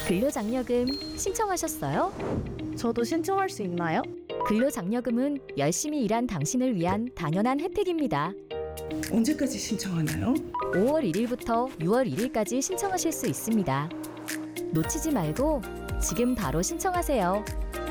근로장려금 신청하셨어요? 저도 신청할 수 있나요? 근로장려금은 열심히 일한 당신을 위한 당연한 혜택입니다. 언제까지 신청하나요? 5월 1일부터 6월 1일까지 신청하실 수 있습니다. 놓치지 말고 지금 바로 신청하세요.